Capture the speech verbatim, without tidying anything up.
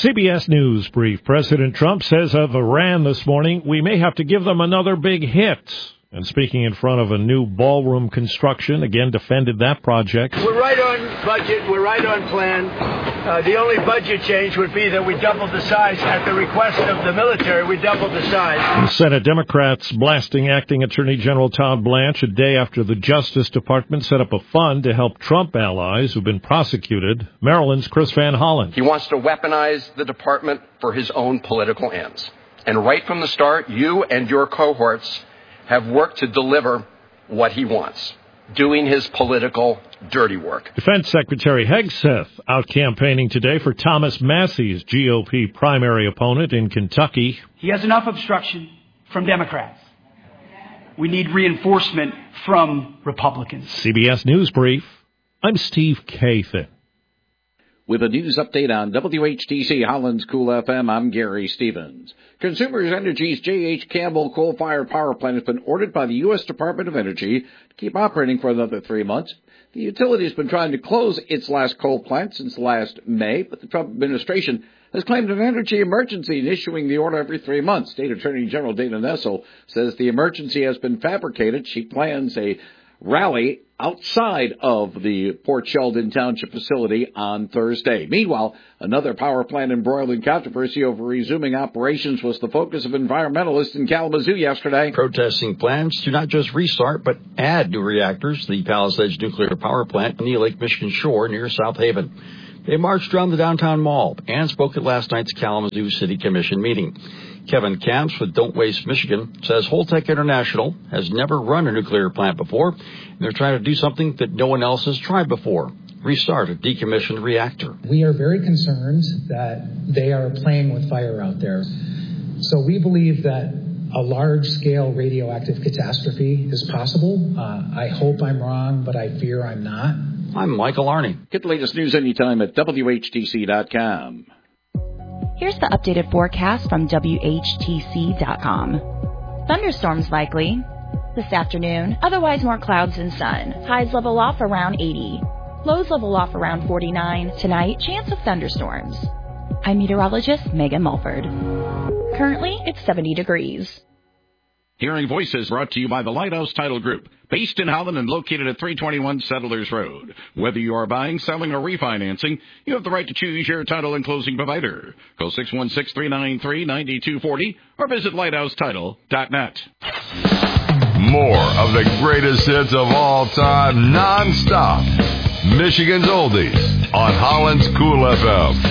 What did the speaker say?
C B S News brief. President Trump says of Iran this morning, we may have to give them another big hit. And speaking in front of a new ballroom construction, again defended that project. We're right on budget. We're right on plan. Uh, the only budget change would be that we doubled the size. At the request of the military, we doubled the size. And Senate Democrats blasting acting Attorney General Todd Blanche a day after the Justice Department set up a fund to help Trump allies who've been prosecuted. Maryland's Chris Van Hollen. He wants to weaponize the department for his own political ends. And right from the start, you and your cohorts have worked to deliver what he wants, doing his political dirty work. Defense Secretary Hegseth out campaigning today for Thomas Massey's G O P primary opponent in Kentucky. He has enough obstruction from Democrats. We need reinforcement from Republicans. C B S News Brief. I'm Steve Kathan. With a news update on W H T C Holland's Cool F M, I'm Gary Stevens. Consumers Energy's J H. Campbell coal-fired power plant has been ordered by the U S. Department of Energy to keep operating for another three months. The utility has been trying to close its last coal plant since last May, but the Trump administration has claimed an energy emergency in issuing the order every three months. State Attorney General Dana Nessel says the emergency has been fabricated. She plans a rally outside of the Port Sheldon Township facility on Thursday. Meanwhile, another power plant embroiled in controversy over resuming operations was the focus of environmentalists in Kalamazoo yesterday. Protesting plans to not just restart, but add new reactors to the Palisades nuclear power plant on the Lake Michigan shore near South Haven. They marched around the downtown mall and spoke at last night's Kalamazoo City Commission meeting. Kevin Camps with Don't Waste Michigan says Holtec International has never run a nuclear plant before, and they're trying to do something that no one else has tried before, restart a decommissioned reactor. We are very concerned that they are playing with fire out there. So we believe that a large-scale radioactive catastrophe is possible. Uh, I hope I'm wrong, but I fear I'm not. I'm Michael Arney. Get the latest news anytime at W H T C dot com. Here's the updated forecast from W H T C dot com. Thunderstorms likely this afternoon, otherwise more clouds and sun. Highs level off around eighty. Lows level off around forty-nine. Tonight, chance of thunderstorms. I'm meteorologist Megan Mulford. Currently, it's seventy degrees. Hearing Voices brought to you by the Lighthouse Title Group, based in Holland and located at three twenty-one Settlers Road. Whether you are buying, selling, or refinancing, you have the right to choose your title and closing provider. Call six one six, three nine three, nine two four zero or visit lighthouse title dot net. More of the greatest hits of all time, non-stop. Michigan's Oldies on Holland's Cool F M.